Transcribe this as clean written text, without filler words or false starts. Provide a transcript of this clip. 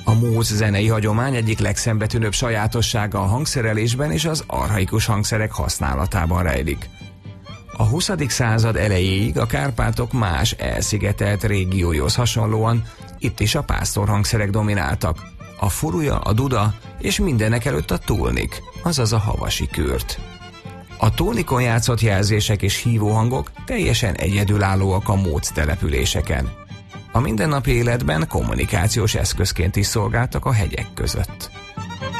A móc zenei hagyomány egyik legszembetűnőbb sajátossága a hangszerelésben és az archaikus hangszerek használatában rejlik. A 20. század elejéig a Kárpátok más elszigetelt régióihoz hasonlóan itt is a pásztorhangszerek domináltak. A furuja, a duda és mindenekelőtt a tulnik, azaz a havasi kürt. A tulnikon játszott jelzések és hívóhangok teljesen egyedülállóak a móc településeken. A mindennapi életben kommunikációs eszközként is szolgáltak a hegyek között.